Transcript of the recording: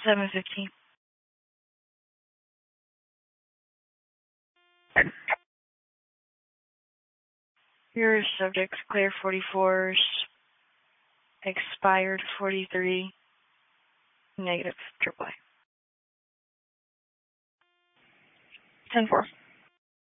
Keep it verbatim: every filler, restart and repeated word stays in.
seven fifteen. Your subject's clear forty-fours, expired forty-three, negative triple A. ten four.